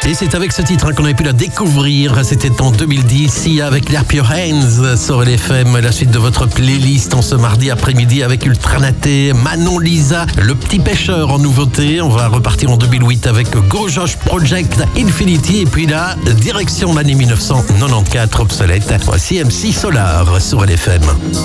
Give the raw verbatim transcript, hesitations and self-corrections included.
Et c'est avec ce titre hein, qu'on avait pu la découvrir. C'était en deux mille dix, Sia avec Clap Your Hands sur L F M. La suite de votre playlist en ce mardi après-midi avec Ultranaté, Manon Lisa, Le Petit Pêcheur en nouveauté. On va repartir en deux mille huit avec Go Josh Project, Infinity. Et puis là, direction l'année mille neuf cent quatre-vingt-quatorze, obsolète. Voici M C Solar sur L F M.